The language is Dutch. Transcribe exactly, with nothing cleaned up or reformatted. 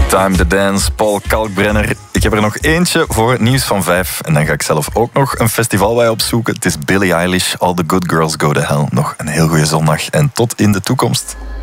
Time to Dance, Paul Kalkbrenner. Ik heb er nog eentje voor het nieuws van vijf. En dan ga ik zelf ook nog een festival bij opzoeken. Het is Billie Eilish, All the Good Girls Go to Hell. Nog een heel goede zondag en tot in de toekomst.